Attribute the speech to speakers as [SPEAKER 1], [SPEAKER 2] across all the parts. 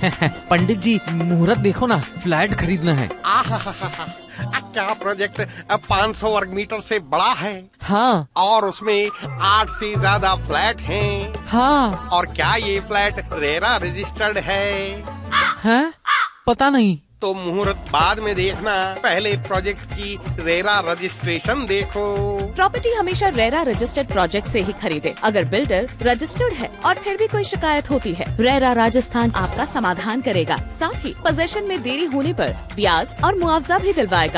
[SPEAKER 1] पंडित जी मुहूर्त देखो ना, फ्लैट खरीदना है।
[SPEAKER 2] आहा, क्या प्रोजेक्ट 500 वर्ग मीटर से बड़ा है।
[SPEAKER 1] हाँ
[SPEAKER 2] और उसमें 8 से ज्यादा फ्लैट हैं।
[SPEAKER 1] हाँ।
[SPEAKER 2] और क्या ये फ्लैट रेरा रजिस्टर्ड है?
[SPEAKER 1] हैं? पता नहीं।
[SPEAKER 2] तो मुहूर्त बाद में देखना, पहले प्रोजेक्ट की रेरा रजिस्ट्रेशन देखो।
[SPEAKER 3] प्रॉपर्टी हमेशा रेरा रजिस्टर्ड प्रोजेक्ट से ही खरीदे। अगर बिल्डर रजिस्टर्ड है और फिर भी कोई शिकायत होती है, रेरा राजस्थान आपका समाधान करेगा। साथ ही पोजेशन में देरी होने पर ब्याज और मुआवजा भी दिलवाएगा।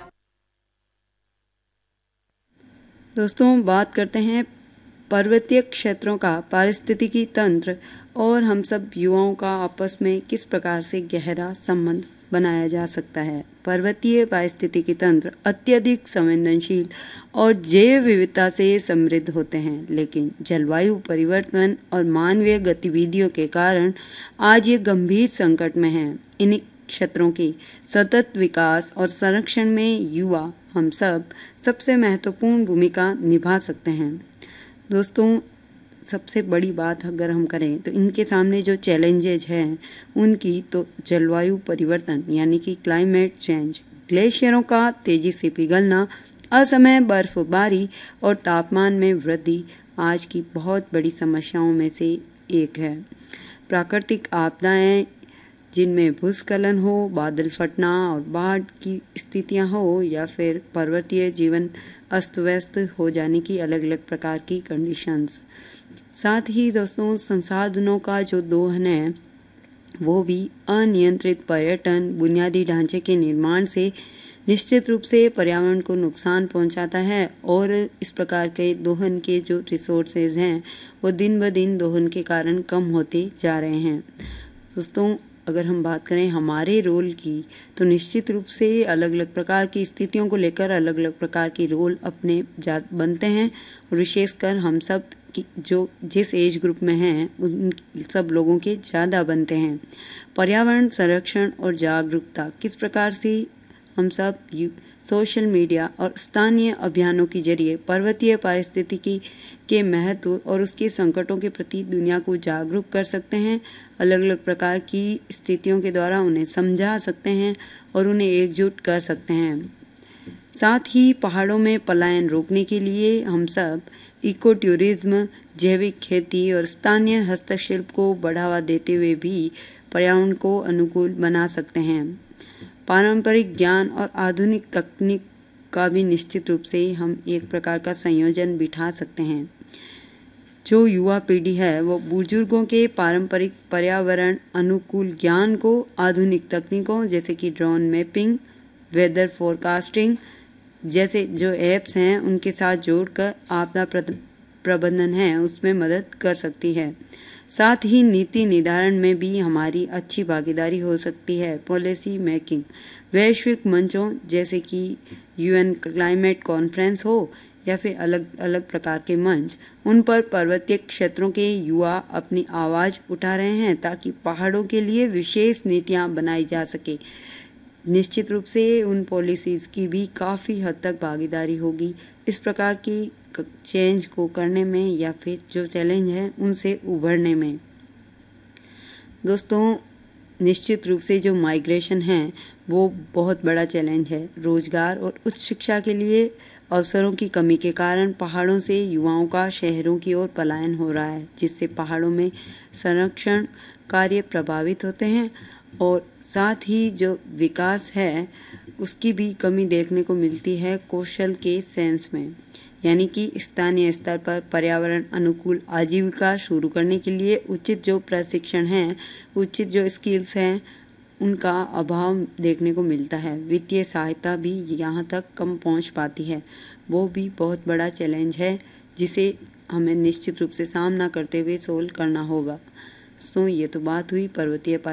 [SPEAKER 4] दोस्तों, बात करते हैं पर्वतीय क्षेत्रों का पारिस्थितिकी तंत्र और हम सब युवाओं का आपस में किस प्रकार से गहरा संबंध बनाया जा सकता है। पर्वतीय पारिस्थितिकी तंत्र अत्यधिक संवेदनशील और जैव विविधता से समृद्ध होते हैं, लेकिन जलवायु परिवर्तन और मानवीय गतिविधियों के कारण आज ये गंभीर संकट में हैं। इन क्षेत्रों की सतत विकास और संरक्षण में युवा हम सबसे महत्वपूर्ण भूमिका निभा सकते हैं। दोस्तों, सबसे बड़ी बात अगर हम करें तो इनके सामने जो चैलेंजेज हैं उनकी, तो जलवायु परिवर्तन यानी कि क्लाइमेट चेंज, ग्लेशियरों का तेजी से पिघलना, असमय बर्फबारी और तापमान में वृद्धि आज की बहुत बड़ी समस्याओं में से एक है। प्राकृतिक आपदाएं जिनमें भूस्खलन हो, बादल फटना और बाढ़ की स्थितियां हो, या फिर पर्वतीय जीवन अस्त व्यस्त हो जाने की अलग अलग प्रकार की कंडीशंस। साथ ही दोस्तों, संसाधनों का जो दोहन है वो भी अनियंत्रित पर्यटन, बुनियादी ढांचे के निर्माण से निश्चित रूप से पर्यावरण को नुकसान पहुंचाता है। और इस प्रकार के दोहन के जो रिसोर्सेज हैं वो दिन ब दिन दोहन के कारण कम होते जा रहे हैं। दोस्तों, अगर हम बात करें हमारे रोल की, तो निश्चित रूप से अलग अलग प्रकार की स्थितियों को लेकर अलग अलग प्रकार की रोल अपने बनते हैं। और विशेषकर हम सब जो जिस एज ग्रुप में हैं उन सब लोगों के ज़्यादा बनते हैं। पर्यावरण संरक्षण और जागरूकता किस प्रकार से हम सब सोशल मीडिया और स्थानीय अभियानों के जरिए पर्वतीय पारिस्थितिकी के महत्व और उसके संकटों के प्रति दुनिया को जागरूक कर सकते हैं। अलग अलग प्रकार की स्थितियों के द्वारा उन्हें समझा सकते हैं और उन्हें एकजुट कर सकते हैं। साथ ही पहाड़ों में पलायन रोकने के लिए हम सब इको टूरिज्म, जैविक खेती और स्थानीय हस्तशिल्प को बढ़ावा देते हुए भी पर्यावरण को अनुकूल बना सकते हैं। पारंपरिक ज्ञान और आधुनिक तकनीक का भी निश्चित रूप से हम एक प्रकार का संयोजन बिठा सकते हैं। जो युवा पीढ़ी है वो बुजुर्गों के पारंपरिक पर्यावरण अनुकूल ज्ञान को आधुनिक तकनीकों जैसे कि ड्रोन मैपिंग, वेदर फोरकास्टिंग जैसे जो ऐप्स हैं उनके साथ जोड़कर आपदा प्रबंधन है उसमें मदद कर सकती है। साथ ही नीति निर्धारण में भी हमारी अच्छी भागीदारी हो सकती है। पॉलिसी मेकिंग, वैश्विक मंचों जैसे कि यूएन क्लाइमेट कॉन्फ्रेंस हो या फिर अलग अलग प्रकार के मंच, उन पर पर्वतीय क्षेत्रों के युवा अपनी आवाज़ उठा रहे हैं ताकि पहाड़ों के लिए विशेष नीतियां बनाई जा सके। निश्चित रूप से उन पॉलिसीज़ की भी काफ़ी हद तक भागीदारी होगी इस प्रकार की चेंज को करने में या फिर जो चैलेंज है उनसे उभरने में। दोस्तों, निश्चित रूप से जो माइग्रेशन है वो बहुत बड़ा चैलेंज है। रोजगार और उच्च शिक्षा के लिए अवसरों की कमी के कारण पहाड़ों से युवाओं का शहरों की ओर पलायन हो रहा है, जिससे पहाड़ों में संरक्षण कार्य प्रभावित होते हैं और साथ ही जो विकास है उसकी भी कमी देखने को मिलती है कौशल के सेंस में। यानी कि स्थानीय स्तर पर पर्यावरण अनुकूल आजीविका शुरू करने के लिए उचित जो प्रशिक्षण है, उचित जो स्किल्स हैं, उनका अभाव देखने को मिलता है। वित्तीय सहायता भी यहाँ तक कम पहुँच पाती है, वो भी बहुत बड़ा चैलेंज है जिसे हमें निश्चित रूप से सामना करते हुए सोल्व करना होगा। तो ये तो बात हुई पर्वतीय